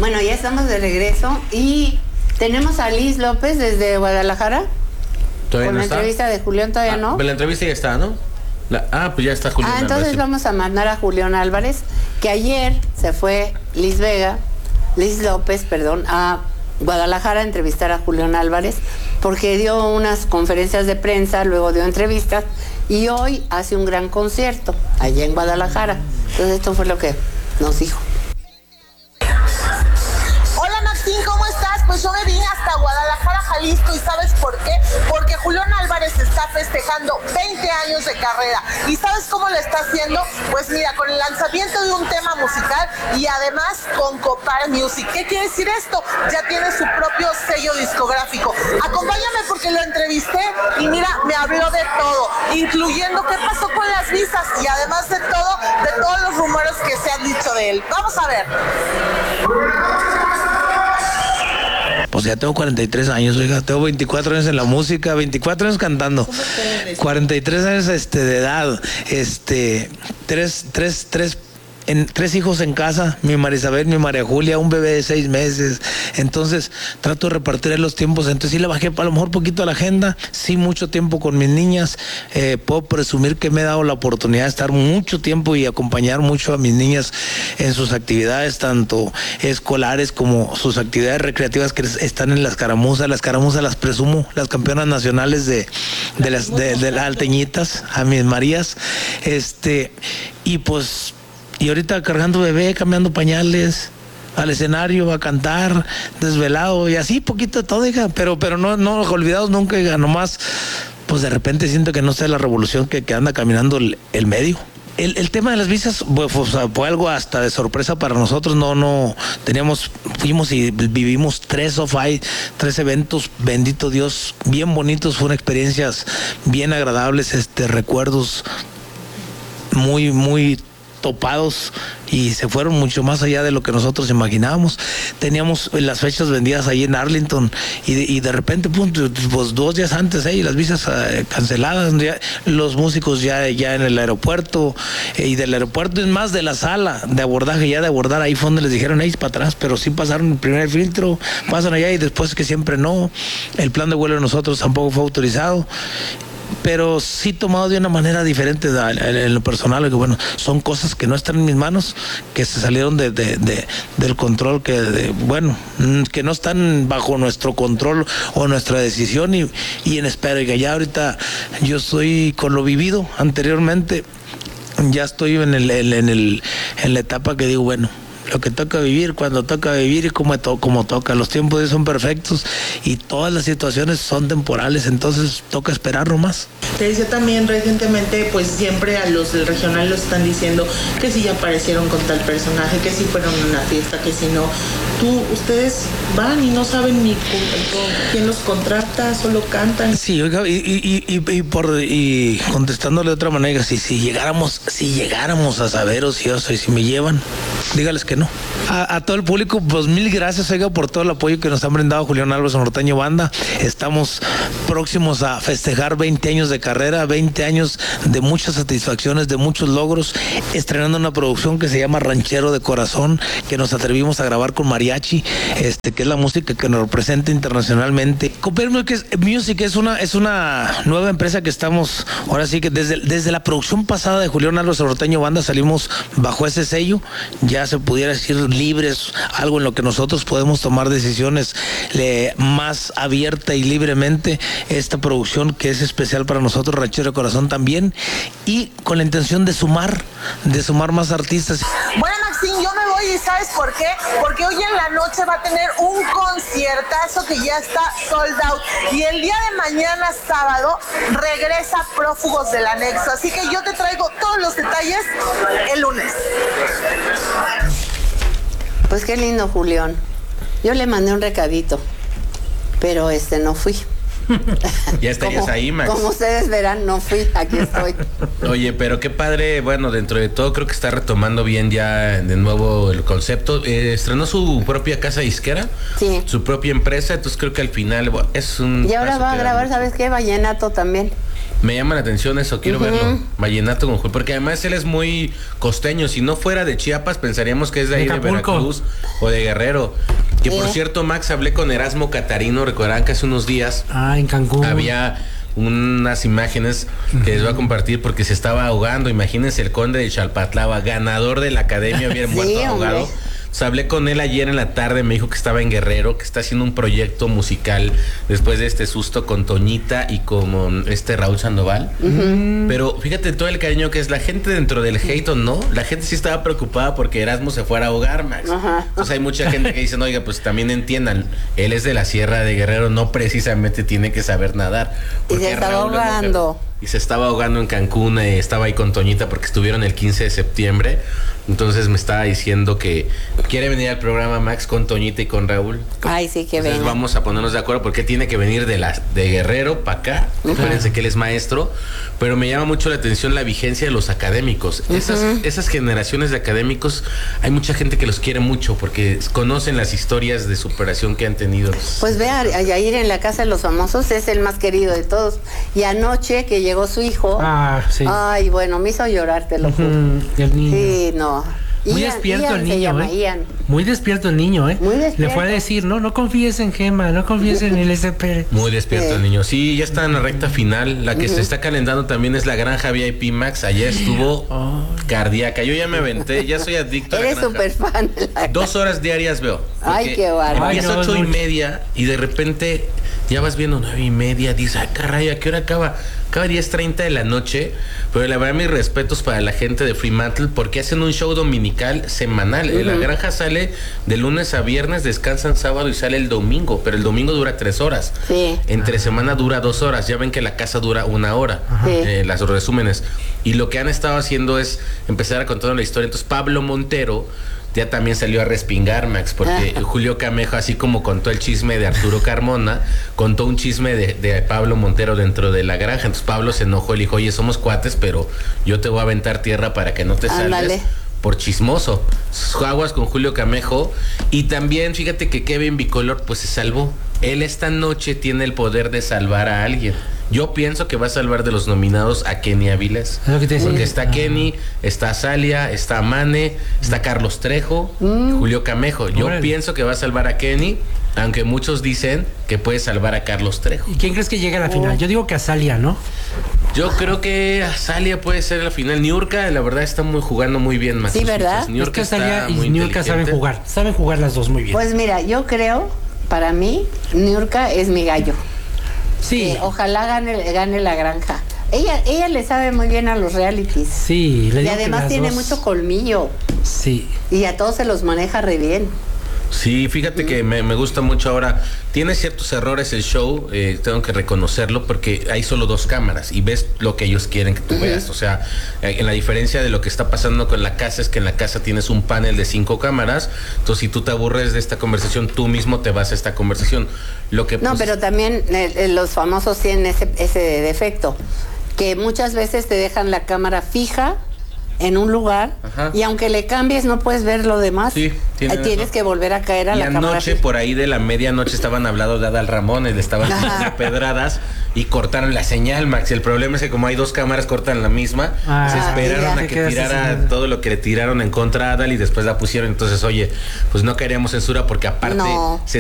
Bueno, ya estamos de regreso y tenemos a Liz López desde Guadalajara. ¿Todavía con no la está? entrevista de Julián, todavía no. Pero la entrevista ya está, ¿no? Pues ya está Julián Álvarez. Entonces vamos a mandar a Julián Álvarez, que ayer se fue Liz López, a Guadalajara a entrevistar a Julián Álvarez, porque dio unas conferencias de prensa, luego dio entrevistas, y hoy hace un gran concierto allá en Guadalajara. Entonces esto fue lo que nos dijo. Hola Maxine, ¿cómo estás? Pues yo me vine hasta Guadalajara, Jalisco, ¿y sabes por qué? Porque Julián Álvarez está festejando 20 años de carrera. ¿Y sabes cómo lo está haciendo? Pues mira, con el lanzamiento de un tema musical y además con Copar Music. ¿Qué quiere decir esto? Ya tiene su propio sello discográfico. Acompáñame porque lo entrevisté y mira, me habló de todo, incluyendo qué pasó con las visas y además de todo, de todos los rumores que se han dicho de él. Vamos a ver. Pues ya tengo 43 años, oiga, tengo 24 años en la música, 24 años cantando, 43 años de edad, tres hijos en casa, mi María Isabel, mi María Julia, un bebé de 6 meses. Entonces trato de repartir los tiempos. Entonces sí le bajé a lo mejor poquito a la agenda, sí mucho tiempo con mis niñas. Puedo presumir que me he dado la oportunidad de estar mucho tiempo y acompañar mucho a mis niñas en sus actividades, tanto escolares como sus actividades recreativas que están en las caramuzas. Las caramuzas las presumo, las campeonas nacionales de las alteñitas, a mis Marías. Y ahorita cargando bebé, cambiando pañales, al escenario, a cantar, desvelado, y así poquito de todo, hija, pero no olvidados nunca, hija, nomás, pues de repente siento que no sé la revolución que anda caminando el medio. El tema de las visas fue algo hasta de sorpresa para nosotros. Fuimos y vivimos 3 eventos, bendito Dios, bien bonitos, fueron experiencias bien agradables, recuerdos muy, muy topados y se fueron mucho más allá de lo que nosotros imaginábamos. Teníamos las fechas vendidas ahí en Arlington y de repente, pues 2 días antes, las visas canceladas, los músicos ya en el aeropuerto, y del aeropuerto es más de la sala de abordaje, ya de abordar, ahí fue donde les dijeron, para atrás, pero sí pasaron el primer filtro, pasan allá y después que siempre no, el plan de vuelo de nosotros tampoco fue autorizado. Pero sí tomado de una manera diferente en lo personal, que bueno, son cosas que no están en mis manos, que se salieron del control, que no están bajo nuestro control o nuestra decisión y en espera. Y que ya ahorita yo estoy con lo vivido anteriormente, ya estoy en la etapa que digo, bueno, lo que toca vivir, cuando toca vivir y como toca. Los tiempos son perfectos y todas las situaciones son temporales, entonces toca esperar nomás. Te decía también recientemente, pues siempre a los del regional lo están diciendo que si ya aparecieron con tal personaje, que si fueron a una fiesta, que si no. Ustedes van y no saben ni quién los contrata, solo cantan. Sí, oiga, y contestándole de otra manera, si llegáramos a saber o si me llevan, dígales que no. A todo el público, pues 1000 gracias, oiga, por todo el apoyo que nos han brindado Julián Álvarez Norteño Banda. Estamos próximos a festejar 20 años de carrera, 20 años de muchas satisfacciones, de muchos logros, estrenando una producción que se llama Ranchero de Corazón, que nos atrevimos a grabar con mariachi, que es la música que nos representa internacionalmente. Copar Music es una nueva empresa que estamos, ahora sí que desde la producción pasada de Julián Álvarez Norteño Banda salimos bajo ese sello, ya se pudiera decir libres, algo en lo que nosotros podemos tomar decisiones más abierta y libremente. Esta producción que es especial para nosotros, Ranchero de Corazón también, y con la intención de sumar más artistas. Bueno, Maxine, yo me voy y ¿sabes por qué? Porque hoy en la noche va a tener un conciertazo que ya está sold out y el día de mañana sábado regresa Prófugos del Anexo, así que yo te traigo todos los detalles el lunes. Pues qué lindo, Julián. Yo le mandé un recadito, pero no fui. Ya estarías ahí, Max. Como ustedes verán, no fui, aquí estoy. Oye, pero qué padre, bueno, dentro de todo creo que está retomando bien ya de nuevo el concepto. Estrenó su propia casa disquera, sí, su propia empresa, entonces creo que al final es un... Y ahora va a grabar, ¿sabes qué? Vallenato también. Me llama la atención eso, quiero verlo. Vallenato con Julio, porque además él es muy costeño. Si no fuera de Chiapas, pensaríamos que es de ahí de Veracruz o de Guerrero. Que por cierto, Max, hablé con Erasmo Catarino, recordarán que hace unos días en Cancún había unas imágenes que les voy a compartir porque se estaba ahogando. Imagínense, el conde de Chalpatlava, ganador de la academia, había muerto ahogado. Hombre. O sea, hablé con él ayer en la tarde, me dijo que estaba en Guerrero, que está haciendo un proyecto musical después de este susto con Toñita y con Raúl Sandoval. Pero fíjate todo el cariño que es la gente dentro del hate, ¿o no? La gente sí estaba preocupada porque Erasmo se fuera a ahogar, Max. Entonces hay mucha gente que dice, oiga, pues también entiendan, él es de la Sierra de Guerrero, no precisamente tiene que saber nadar. Y se estaba ahogando. Y se estaba ahogando en Cancún, estaba ahí con Toñita porque estuvieron el 15 de septiembre. Entonces me estaba diciendo que quiere venir al programa, Max, con Toñita y con Raúl. Ay, sí, que venga. Vamos a ponernos de acuerdo porque tiene que venir de Guerrero para acá. Acuérdense que él es maestro. Pero me llama mucho la atención la vigencia de los académicos. Esas generaciones de académicos, hay mucha gente que los quiere mucho porque conocen las historias de superación que han tenido. Pues vea, a Yair en la Casa de los Famosos es el más querido de todos. Y anoche que llegó su hijo. Sí. Ay, bueno, me hizo llorar, te lo juro. El niño. Sí, no. Muy despierto el niño, Muy despierto el niño, Muy despierto. Le fue a decir, no confíes en Gema, no confíes en el SP. Muy despierto el niño. Sí, ya está en la recta final. La que se está calentando también es la Granja VIP, Max. Allá estuvo cardíaca. Yo ya me aventé, ya soy adicto a la Eres súper fan. 2 horas diarias veo. Ay, qué bárbaro. Empieza 8:30 y de repente ya vas viendo 9:30. Dices, ay, caray, ¿a qué hora acaba? Acaba 10:30 de la noche. Pero la verdad, mis respetos para la gente de Fremantle porque hacen un show dominical semanal. La Granja sale de lunes a viernes, descansan sábado y sale el domingo. Pero el domingo dura 3 horas. Sí. Entre semana dura 2 horas. Ya ven que la casa dura 1 hora. Las resúmenes. Y lo que han estado haciendo es empezar a contar la historia. Entonces Pablo Montero ya también salió a respingar, Max, porque Julio Camejo, así como contó el chisme de Arturo Carmona, contó un chisme de Pablo Montero dentro de la granja. Entonces Pablo se enojó y le dijo, oye, somos cuates, pero yo te voy a aventar tierra para que no te salves por chismoso. Aguas con Julio Camejo. Y también, fíjate que Kevin Bicolor, pues se salvó. Él esta noche tiene el poder de salvar a alguien. Yo pienso que va a salvar de los nominados a Kenny Avilés. Porque está Kenny, está Salia, está Mane, está Carlos Trejo, Julio Camejo. Yo pienso que va a salvar a Kenny, aunque muchos dicen que puede salvar a Carlos Trejo. ¿Y quién crees que llegue a la final? Yo digo que a Salia, ¿no? Yo creo que a Salia puede ser la final. Niurka, la verdad, está jugando muy bien, Max. Sí, ¿verdad? Niurka es que Salia y Niurka saben jugar las dos muy bien. Pues mira, yo creo, para mí, Niurka es mi gallo. Sí. Ojalá gane la granja. Ella le sabe muy bien a los realities. Sí, y además tiene mucho colmillo. Sí. Y a todos se los maneja re bien. Sí, fíjate que me gusta mucho ahora. Tiene ciertos errores el show, tengo que reconocerlo, porque hay solo 2 cámaras y ves lo que ellos quieren que tú veas. O sea, en la diferencia de lo que está pasando con la casa es que en la casa tienes un panel de 5 cámaras. Entonces, si tú te aburres de esta conversación, tú mismo te vas a esta conversación. No, pero también los famosos tienen ese defecto, que muchas veces te dejan la cámara fija en un lugar y aunque le cambies no puedes ver lo demás. Sí, tienes que volver a caer a la cámara. Y anoche, por ahí de la medianoche, estaban hablando de Adal Ramón y le estaban tirando pedradas y cortaron la señal, Max. El problema es que como hay 2 cámaras, cortan la misma. Se esperaron a que tirara todo lo que le tiraron en contra a Adal y después la pusieron. Entonces, oye, pues no queríamos censura porque aparte